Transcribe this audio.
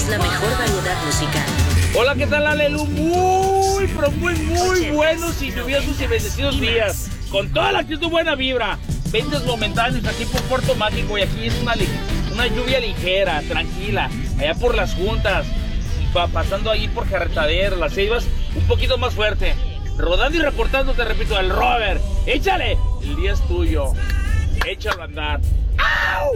Somos la mejor variedad musical. Hola, ¿qué tal, Alelu? Muy buenos y lluviosos y bendecidos días. Con toda la actitud, buena vibra. Ventas momentáneos aquí por Puerto Mágico y aquí es una lluvia ligera, tranquila. Allá por las juntas, pasando ahí por Carretadera, las Ceibas, un poquito más fuerte. Rodando y reportando, te repito, el Robert. Échale, el día es tuyo. Échalo a andar. ¡Au!